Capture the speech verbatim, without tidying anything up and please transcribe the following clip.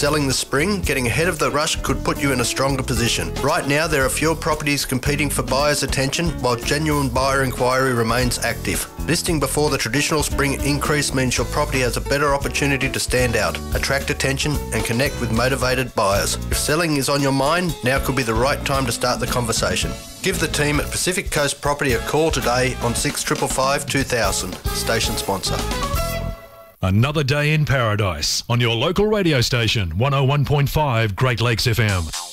selling this spring, getting ahead of the rush could put you in a stronger position. Right now, there are fewer properties competing for buyers' attention, while genuine buyer inquiry remains active. Listing before the traditional spring increase means your property has a better opportunity to stand out, attract attention and connect with motivated buyers. If selling is on your mind, now could be the right time to start the conversation. Give the team at Pacific Coast Property a call today on six five five, two thousand. Station sponsor. Another day in paradise on your local radio station, one oh one point five Great Lakes F M.